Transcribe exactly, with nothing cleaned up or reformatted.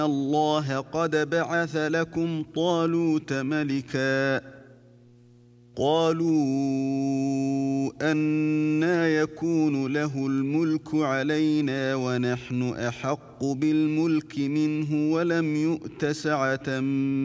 الله قد بعث لكم طالوت ملكا قالوا أنى يكون له الملك علينا ونحن أحق بالملك منه ولم يؤت سعة